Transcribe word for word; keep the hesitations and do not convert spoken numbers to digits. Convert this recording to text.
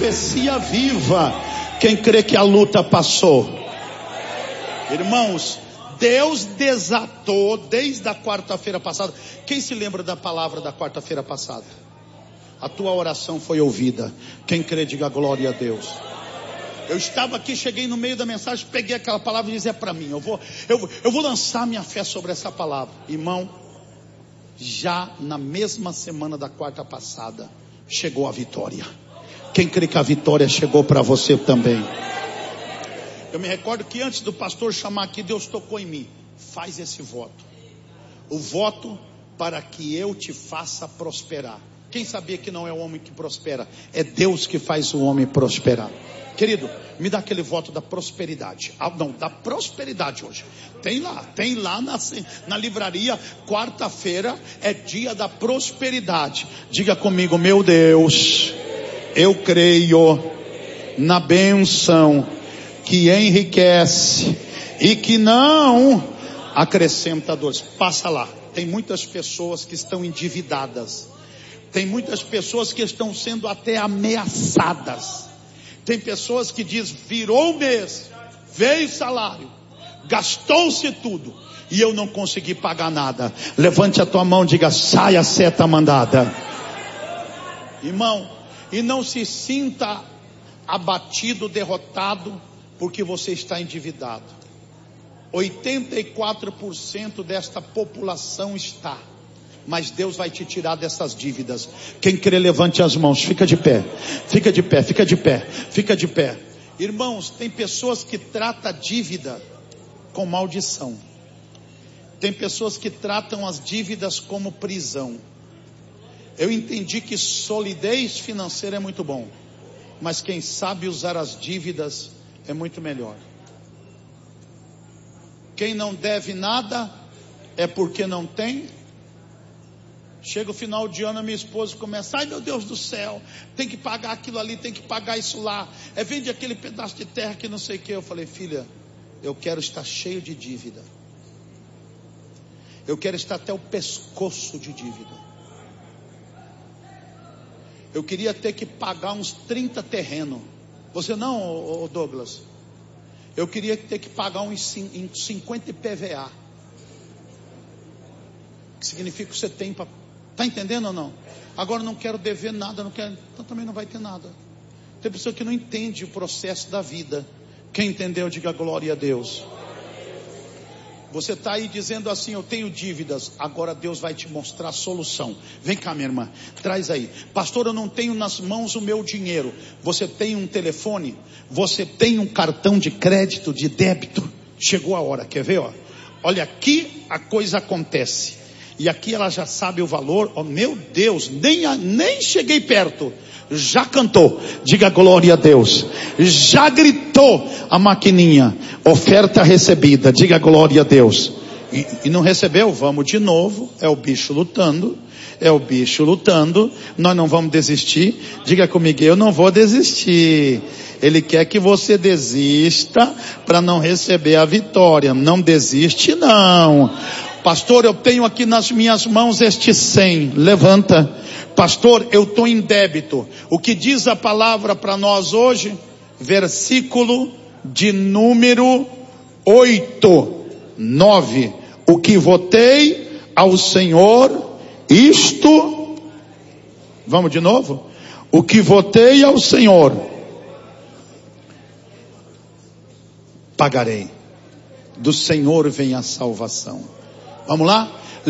profecia viva. Quem crê que a luta passou? Irmãos, Deus desatou desde a quarta-feira passada. Quem se lembra da palavra da quarta-feira passada? A tua oração foi ouvida. Quem crê, diga glória a Deus. Eu estava aqui, cheguei no meio da mensagem, peguei aquela palavra e disse: é para mim. Eu vou, eu, eu vou lançar minha fé sobre essa palavra. Irmão, já na mesma semana da quarta passada, chegou a vitória. Quem crê que a vitória chegou para você também? Eu me recordo que antes do pastor chamar aqui, Deus tocou em mim: faz esse voto. O voto para que eu te faça prosperar. Quem sabia que não é o homem que prospera, é Deus que faz o homem prosperar. Querido, me dá aquele voto da prosperidade. Ah, não, da prosperidade hoje. Tem lá, tem lá na, na livraria. Quarta-feira é dia da prosperidade. Diga comigo: meu Deus, eu creio na bênção que enriquece e que não acrescenta dores. Passa lá. Tem muitas pessoas que estão endividadas. Tem muitas pessoas que estão sendo até ameaçadas. Tem pessoas que dizem: virou o mês, veio o salário, gastou-se tudo e eu não consegui pagar nada. Levante a tua mão e diga: sai a seta mandada. Irmão, e não se sinta abatido, derrotado, porque você está endividado. oitenta e quatro por cento desta população está. Mas Deus vai te tirar dessas dívidas. Quem crê, levante as mãos. Fica de pé, fica de pé, fica de pé, fica de pé. Irmãos, tem pessoas que tratam a dívida com maldição. Tem pessoas que tratam as dívidas como prisão. Eu entendi que solidez financeira é muito bom, mas quem sabe usar as dívidas é muito melhor. Quem não deve nada é porque não tem. Chega o final de ano, a minha esposa começa: ai meu Deus do céu, tem que pagar aquilo ali, tem que pagar isso lá, é, vende aquele pedaço de terra que não sei o que. Eu falei: filha, eu quero estar cheio de dívida. Eu quero estar até o pescoço de dívida. Eu queria ter que pagar uns trinta terrenos. Você não, Douglas? Eu queria ter que pagar uns cinquenta I P V A. Que significa que você tem para... Está entendendo ou não? Agora não quero dever nada, não quero, então também não vai ter nada. Tem pessoa que não entende o processo da vida. Quem entendeu, diga glória a Deus. Você está aí dizendo assim: eu tenho dívidas. Agora Deus vai te mostrar a solução. Vem cá, minha irmã, traz aí. Pastor, eu não tenho nas mãos o meu dinheiro. Você tem um telefone? Você tem um cartão de crédito, de débito? Chegou a hora, quer ver? Ó? Olha, aqui a coisa acontece. E aqui ela já sabe o valor. Oh meu Deus, nem, a, nem cheguei perto, já cantou. Diga glória a Deus. Já gritou a maquininha: oferta recebida. Diga glória a Deus. E, e não recebeu? Vamos de novo. É o bicho lutando. É o bicho lutando. Nós não vamos desistir. Diga comigo: eu não vou desistir. Ele quer que você desista para não receber a vitória. Não desiste não. Pastor, eu tenho aqui nas minhas mãos este cem. Levanta. Pastor, eu estou em débito. O que diz a palavra para nós hoje? Versículo de número oito, nove. O que votei ao Senhor, isto... Vamos de novo? O que votei ao Senhor, pagarei. Do Senhor vem a salvação. Vamos lá?